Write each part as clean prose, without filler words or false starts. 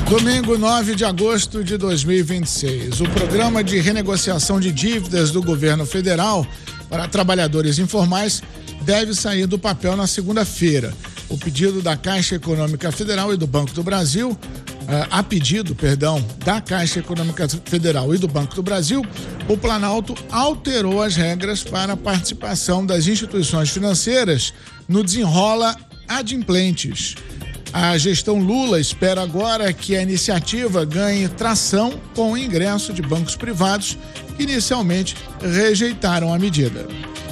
Domingo 9 de agosto de 2026. O programa de renegociação de dívidas do governo federal para trabalhadores informais deve sair do papel na segunda-feira. O pedido da Caixa Econômica Federal e do Banco do Brasil, da Caixa Econômica Federal e do Banco do Brasil, o Planalto alterou as regras para a participação das instituições financeiras no desenrola adimplentes. A gestão Lula espera agora que a iniciativa ganhe tração com o ingresso de bancos privados que inicialmente rejeitaram a medida.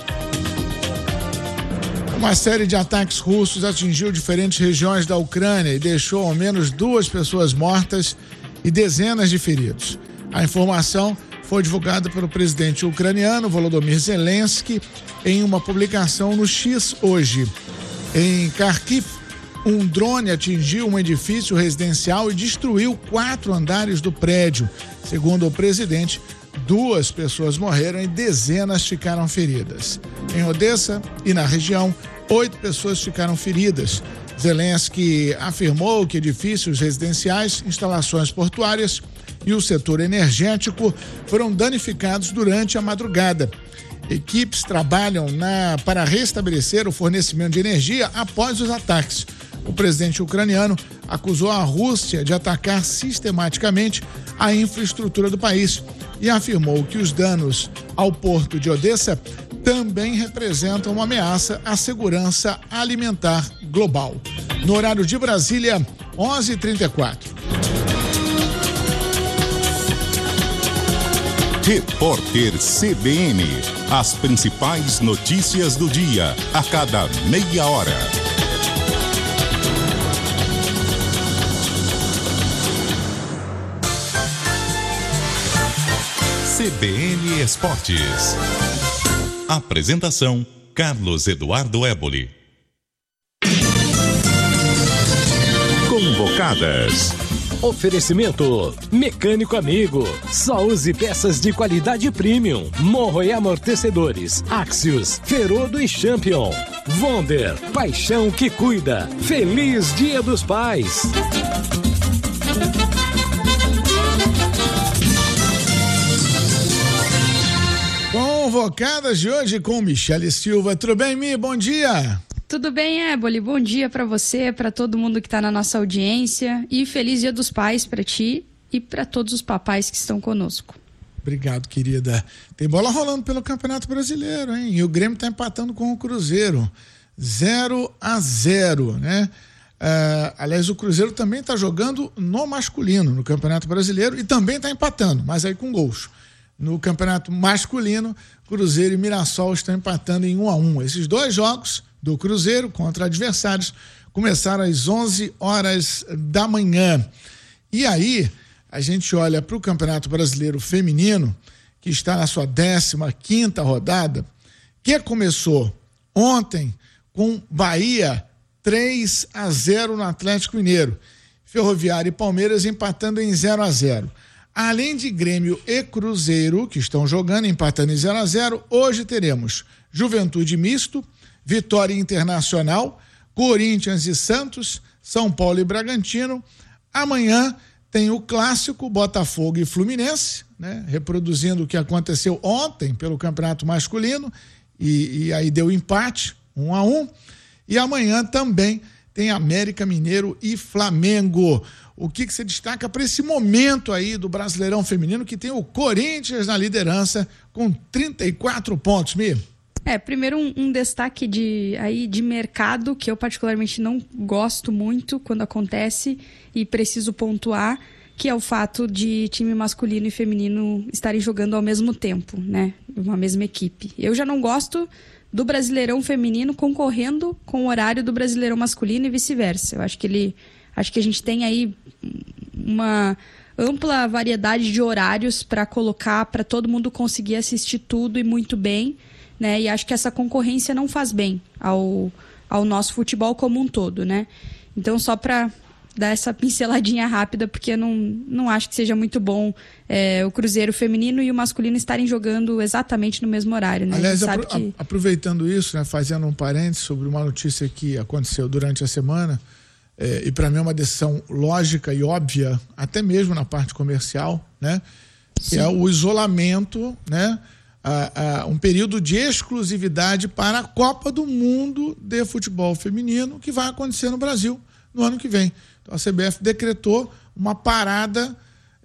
Uma série de ataques russos atingiu diferentes regiões da Ucrânia e deixou ao menos 2 pessoas mortas e dezenas de feridos. A informação foi divulgada pelo presidente ucraniano Volodymyr Zelensky em uma publicação no X hoje. Em Kharkiv, um drone atingiu um edifício residencial e destruiu 4 andares do prédio. Segundo o presidente, 2 pessoas morreram e dezenas ficaram feridas. Em Odessa e na região, 8 pessoas ficaram feridas. Zelensky afirmou que edifícios residenciais, instalações portuárias e o setor energético foram danificados durante a madrugada. Equipes trabalham para restabelecer o fornecimento de energia após os ataques. O presidente ucraniano acusou a Rússia de atacar sistematicamente a infraestrutura do país e afirmou que os danos ao porto de Odessa também representam uma ameaça à segurança alimentar global. No horário de Brasília, 11h34. Repórter CBN. As principais notícias do dia, a cada meia hora. CBN Esportes. Apresentação: Carlos Eduardo Éboli. Convocadas. Oferecimento: Mecânico Amigo. Só use peças de qualidade premium. Morro e amortecedores. Axios, Ferodo e Champion. Vonder, paixão que cuida. Feliz Dia dos Pais. Convocadas de hoje com Michele Silva. Tudo bem, Mi? Bom dia. Tudo bem, Éboli? Bom dia para você, para todo mundo que está na nossa audiência e feliz Dia dos Pais para ti e para todos os papais que estão conosco. Obrigado, querida. Tem bola rolando pelo Campeonato Brasileiro, hein? E o Grêmio está empatando com o Cruzeiro, 0-0, né? Aliás, o Cruzeiro também está jogando no masculino no Campeonato Brasileiro e também está empatando, mas aí com gols. No Campeonato Masculino, Cruzeiro e Mirassol estão empatando em 1-1. Esses 2 jogos do Cruzeiro contra adversários começaram às 11 horas da manhã. E aí, a gente olha para o Campeonato Brasileiro Feminino, que está na sua 15ª rodada, que começou ontem com Bahia 3-0 no Atlético Mineiro. Ferroviária e Palmeiras empatando em 0-0. Além de Grêmio e Cruzeiro, que estão jogando, empatando em 0-0, hoje teremos Juventude Misto, Vitória Internacional, Corinthians e Santos, São Paulo e Bragantino. Amanhã tem o clássico Botafogo e Fluminense, né? Reproduzindo o que aconteceu ontem pelo Campeonato Masculino, e aí deu empate, 1-1. E amanhã também tem América Mineiro e Flamengo. O que você destaca para esse momento aí do Brasileirão Feminino, que tem o Corinthians na liderança com 34 pontos, Mi? Primeiro um destaque de mercado, que eu particularmente não gosto muito quando acontece e preciso pontuar, que é o fato de time masculino e feminino estarem jogando ao mesmo tempo, né? Uma mesma equipe. Eu já não gosto do Brasileirão Feminino concorrendo com o horário do Brasileirão Masculino e vice-versa. Eu acho que a gente tem aí uma ampla variedade de horários para colocar, para todo mundo conseguir assistir tudo e muito bem, né? E acho que essa concorrência não faz bem ao nosso futebol como um todo, né? Então, só para dar essa pinceladinha rápida, porque eu não acho que seja muito bom o Cruzeiro feminino e o masculino estarem jogando exatamente no mesmo horário, né? Aliás, aproveitando isso, né, fazendo um parênteses sobre uma notícia que aconteceu durante a semana, e para mim é uma decisão lógica e óbvia, até mesmo na parte comercial, né? Que é o isolamento, né? Um período de exclusividade para a Copa do Mundo de futebol feminino, que vai acontecer no Brasil no ano que vem. Então a CBF decretou uma parada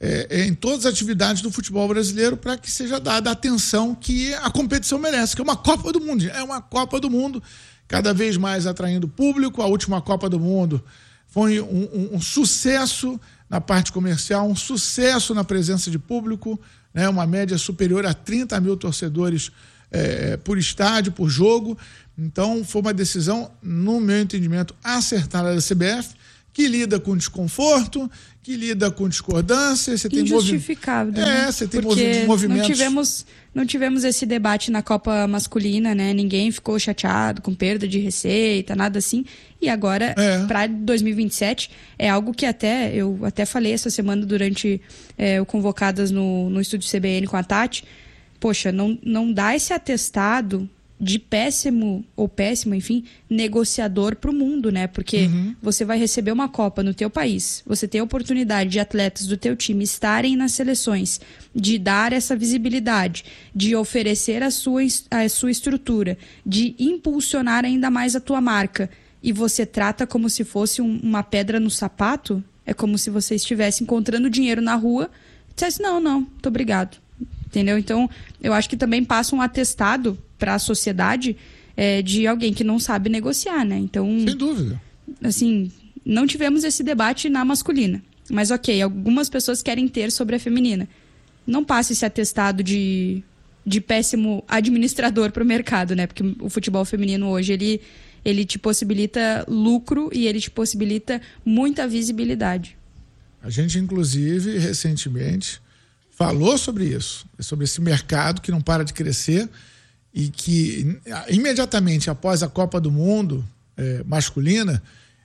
em todas as atividades do futebol brasileiro para que seja dada a atenção que a competição merece, que é uma Copa do Mundo. É uma Copa do Mundo, cada vez mais atraindo público. A última Copa do Mundo foi um sucesso na parte comercial, um sucesso na presença de público, né? Uma média superior a 30 mil torcedores por estádio, por jogo. Então foi uma decisão, no meu entendimento, acertada da CBF, que lida com desconforto, que lida com discordância. Você tem injustificável. Você tem movimentos. Não tivemos esse debate na Copa masculina, né? Ninguém ficou chateado com perda de receita, nada assim. E agora, para 2027, é algo que eu até falei essa semana durante o Convocadas no estúdio CBN com a Tati. Poxa, não dá esse atestado de péssimo, enfim, negociador para o mundo, né? Porque você vai receber uma Copa no teu país, você tem a oportunidade de atletas do teu time estarem nas seleções, de dar essa visibilidade, de oferecer a sua estrutura, de impulsionar ainda mais a tua marca, e você trata como se fosse uma pedra no sapato. É como se você estivesse encontrando dinheiro na rua e dissesse, não, muito obrigado. Entendeu? Então, eu acho que também passa um atestado para a sociedade de alguém que não sabe negociar, né? Então, sem dúvida. Assim, não tivemos esse debate na masculina. Mas, ok, algumas pessoas querem ter sobre a feminina. Não passa esse atestado de péssimo administrador para o mercado, né? Porque o futebol feminino hoje, ele te possibilita lucro e ele te possibilita muita visibilidade. A gente, inclusive, recentemente falou sobre isso, sobre esse mercado que não para de crescer e que imediatamente após a Copa do Mundo masculina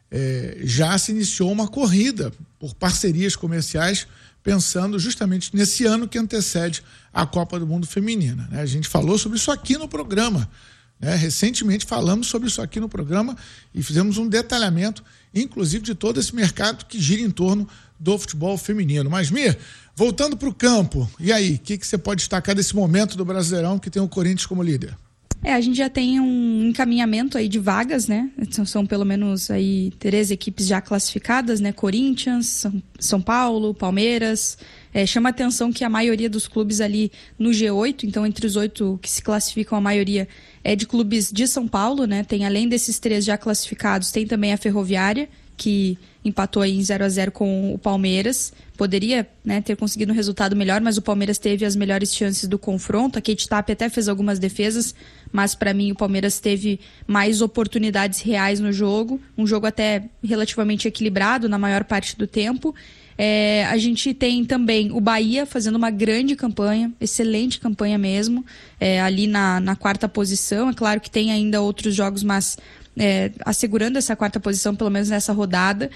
já se iniciou uma corrida por parcerias comerciais, pensando justamente nesse ano que antecede a Copa do Mundo feminina, né? A gente falou sobre isso aqui no programa, né? Recentemente falamos sobre isso aqui no programa e fizemos um detalhamento, inclusive, de todo esse mercado que gira em torno do futebol feminino. Mas, Mir, voltando para o campo, e aí, o que você pode destacar desse momento do Brasileirão que tem o Corinthians como líder? A gente já tem um encaminhamento aí de vagas, né? São pelo menos aí 3 equipes já classificadas, né? Corinthians, São Paulo, Palmeiras. Chama a atenção que a maioria dos clubes ali no G8, então entre os 8 que se classificam, a maioria é de clubes de São Paulo, né? Tem, além desses 3 já classificados, tem também a Ferroviária, que empatou aí em 0-0 com o Palmeiras. Poderia, né, ter conseguido um resultado melhor, mas o Palmeiras teve as melhores chances do confronto. A Kate Tapp até fez algumas defesas, mas para mim o Palmeiras teve mais oportunidades reais no jogo. Um jogo até relativamente equilibrado na maior parte do tempo. A gente tem também o Bahia fazendo uma grande campanha, excelente campanha mesmo, ali na 4ª posição. É claro que tem ainda outros jogos, mas assegurando essa 4ª posição, pelo menos nessa rodada.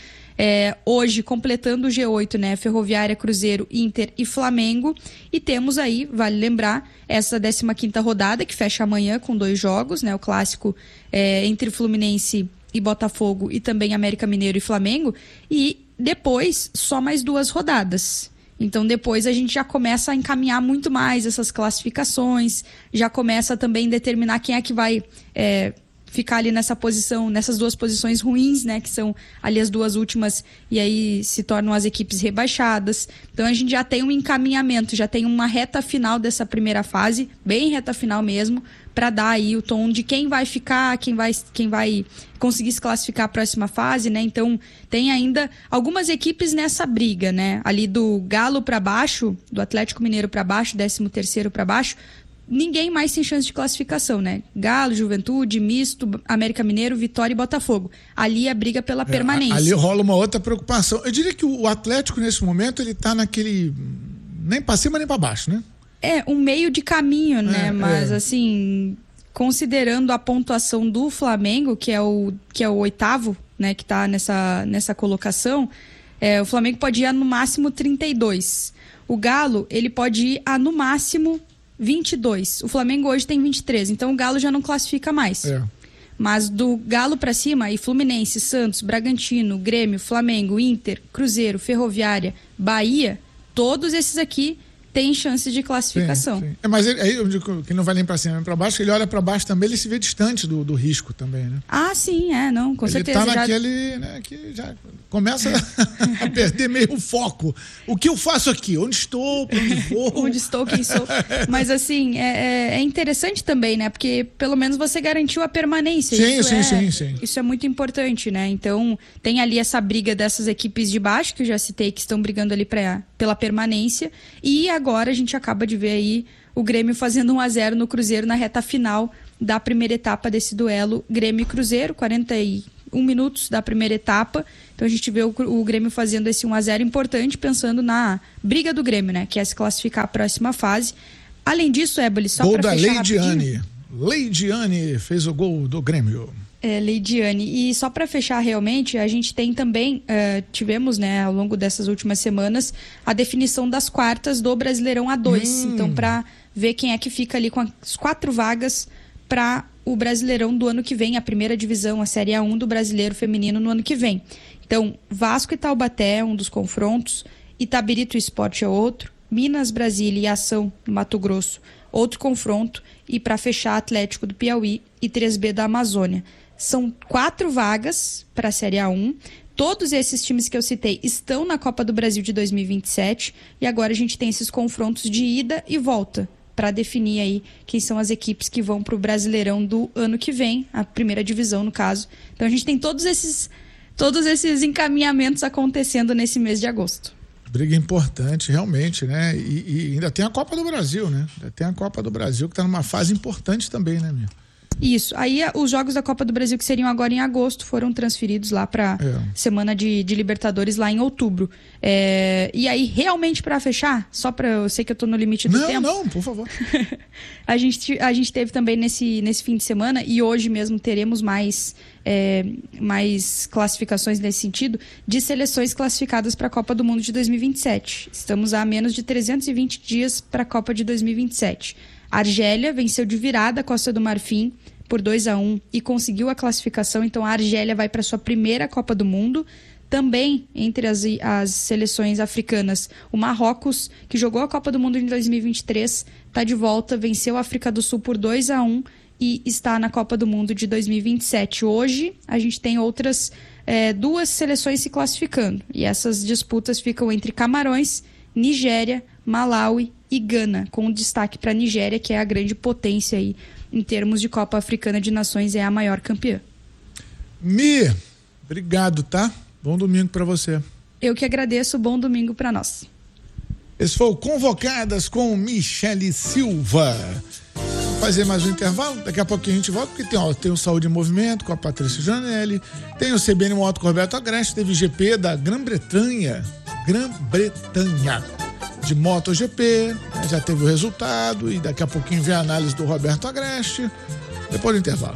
Hoje, completando o G8, né? Ferroviária, Cruzeiro, Inter e Flamengo. E temos aí, vale lembrar, essa 15ª rodada, que fecha amanhã com 2 jogos, né? O clássico entre Fluminense e Botafogo, e também América Mineiro e Flamengo. E depois, só mais 2 rodadas. Então, depois a gente já começa a encaminhar muito mais essas classificações, já começa também a determinar quem é que vai ficar ali nessa posição, nessas 2 posições ruins, né, que são ali as 2 últimas, e aí se tornam as equipes rebaixadas. Então a gente já tem um encaminhamento, já tem uma reta final dessa primeira fase, bem reta final mesmo, para dar aí o tom de quem vai ficar, quem vai conseguir se classificar à próxima fase, né? Então tem ainda algumas equipes nessa briga, né? Ali do Galo para baixo, do Atlético Mineiro para baixo, 13º para baixo, ninguém mais tem chance de classificação, né? Galo, Juventude, Misto, América Mineiro, Vitória e Botafogo. Ali é a briga pela permanência. Ali rola uma outra preocupação. Eu diria que o Atlético, nesse momento, ele tá naquele... nem para cima nem para baixo, né? Um meio de caminho, né? Mas, assim, considerando a pontuação do Flamengo, que é o 8º, né? Que tá nessa colocação, o Flamengo pode ir a, no máximo, 32. O Galo, ele pode ir a, no máximo, 22. O Flamengo hoje tem 23, então o Galo já não classifica mais. Mas do Galo para cima, aí Fluminense, Santos, Bragantino, Grêmio, Flamengo, Inter, Cruzeiro, Ferroviária, Bahia, todos esses aqui têm chance de classificação. Sim. Mas aí eu digo que não vai nem para cima nem para baixo, ele olha para baixo também, ele se vê distante do risco também, né? Ah, sim, não, com certeza. Ele tá naquele, né, que já começa a perder meio o foco. O que eu faço aqui? Onde estou? Para onde vou? Onde estou? Quem sou? Mas assim, é interessante também, né? Porque pelo menos você garantiu a permanência. Sim. Isso é muito importante, né? Então, tem ali essa briga dessas equipes de baixo, que eu já citei, que estão brigando ali pela permanência. E agora a gente acaba de ver aí o Grêmio fazendo 1-0 no Cruzeiro na reta final da primeira etapa desse duelo Grêmio e Cruzeiro, 41 minutos da primeira etapa. Então a gente vê o Grêmio fazendo esse 1-0 importante, pensando na briga do Grêmio, né? Que é se classificar a próxima fase. Além disso, Éboli, só para fechar rapidinho... Leidiane fez o gol do Grêmio. Leidiane. E só para fechar realmente, a gente tem também, tivemos, né, ao longo dessas últimas semanas, a definição das quartas do Brasileirão A2. Então, para ver quem é que fica ali com as 4 vagas para o Brasileirão do ano que vem, a primeira divisão, a Série A1 do Brasileiro Feminino no ano que vem. Então, Vasco e Taubaté é um dos confrontos, Itabirito Sport é outro, Minas, Brasília e Ação, no Mato Grosso, outro confronto, e para fechar, Atlético do Piauí e 3B da Amazônia. São 4 vagas para a Série A1. Todos esses times que eu citei estão na Copa do Brasil de 2027 e agora a gente tem esses confrontos de ida e volta para definir aí quem são as equipes que vão para o Brasileirão do ano que vem, a primeira divisão no caso. Então a gente tem todos esses encaminhamentos acontecendo nesse mês de agosto. Briga importante, realmente, né? E ainda tem a Copa do Brasil, né? Ainda tem a Copa do Brasil que está numa fase importante também, né, minha? Isso. Aí os jogos da Copa do Brasil que seriam agora em agosto foram transferidos lá para semana de Libertadores lá em outubro. E aí, realmente, para fechar, só para eu sei que eu tô no limite do tempo. Não, por favor. a gente teve também nesse fim de semana, e hoje mesmo teremos mais classificações nesse sentido, de seleções classificadas para a Copa do Mundo de 2027. Estamos a menos de 320 dias para a Copa de 2027. A Argélia venceu de virada a Costa do Marfim por 2-1 e conseguiu a classificação. Então a Argélia vai para sua primeira Copa do Mundo. Também entre as seleções africanas, o Marrocos, que jogou a Copa do Mundo em 2023, está de volta, venceu a África do Sul por 2-1 e está na Copa do Mundo de 2027. Hoje a gente tem outras 2 seleções se classificando, e essas disputas ficam entre Camarões, Nigéria, Malawi e Gana, com destaque para a Nigéria, que é a grande potência aí em termos de Copa Africana de Nações, é a maior campeã. Mi, obrigado, tá? Bom domingo para você. Eu que agradeço, bom domingo para nós. Esse foi o Convocadas com Michele Silva. Vamos fazer mais um intervalo, daqui a pouquinho a gente volta, porque tem o Saúde em Movimento com a Patrícia Janelli, tem o CBN Moto com o Roberto Agreste, teve GP da Grã-Bretanha de MotoGP, já teve o resultado e daqui a pouquinho vem a análise do Roberto Agreste, depois do intervalo.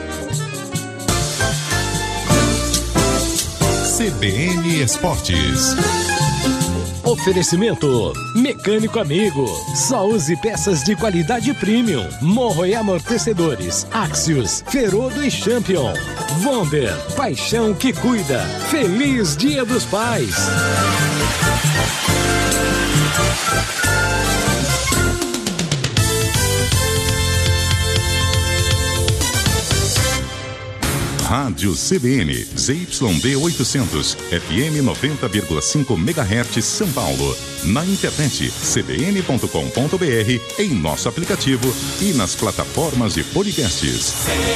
CBN Esportes. Oferecimento Mecânico Amigo. Só use peças de qualidade premium. Morro e amortecedores. Axios, Ferodo e Champion. Vonder, paixão que cuida. Feliz Dia dos Pais. Rádio CBN, ZYD 800, FM 90,5 MHz São Paulo. Na internet, cbn.com.br, em nosso aplicativo e nas plataformas de podcasts.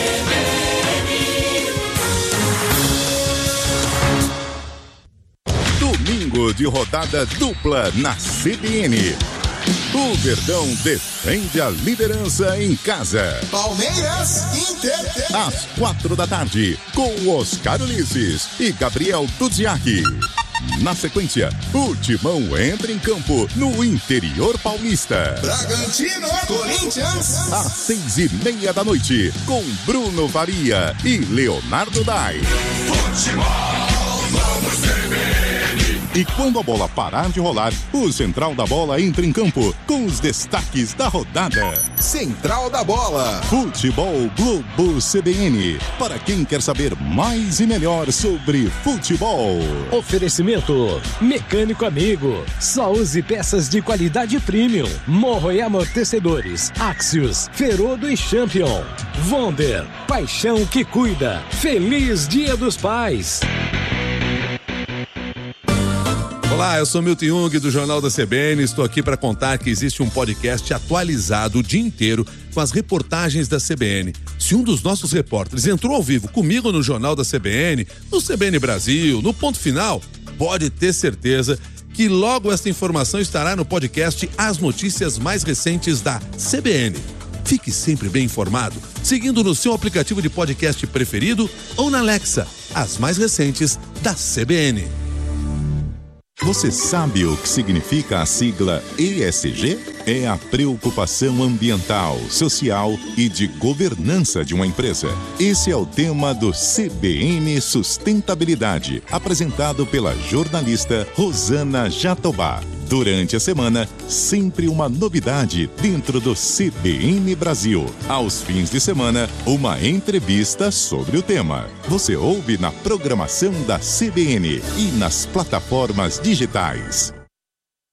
Domingo de rodada dupla na CBN. O Verdão defende a liderança em casa. Palmeiras, Inter. Às 4 da tarde, com Oscar Ulisses e Gabriel Dudziak. Na sequência, o Timão entra em campo no interior paulista. Bragantino, Corinthians. Às 6:30 da noite, com Bruno Faria e Leonardo Dai. Futebol, vamos CBN. E quando a bola parar de rolar, o Central da Bola entra em campo com os destaques da rodada. Central da Bola. Futebol Globo CBN. Para quem quer saber mais e melhor sobre futebol. Oferecimento Mecânico Amigo. Só use peças de qualidade premium. Morro e amortecedores. Axios, Ferodo e Champion. Wonder, paixão que cuida. Feliz Dia dos Pais. Olá, eu sou Milton Jung do Jornal da CBN. Estou aqui para contar que existe um podcast atualizado o dia inteiro com as reportagens da CBN. Se um dos nossos repórteres entrou ao vivo comigo no Jornal da CBN, no CBN Brasil, no Ponto Final, pode ter certeza que logo esta informação estará no podcast As Notícias Mais Recentes da CBN. Fique sempre bem informado, seguindo no seu aplicativo de podcast preferido ou na Alexa, as mais recentes da CBN. Você sabe o que significa a sigla ESG? É a preocupação ambiental, social e de governança de uma empresa. Esse é o tema do CBN Sustentabilidade, apresentado pela jornalista Rosana Jatobá. Durante a semana, sempre uma novidade dentro do CBN Brasil. Aos fins de semana, uma entrevista sobre o tema. Você ouve na programação da CBN e nas plataformas digitais.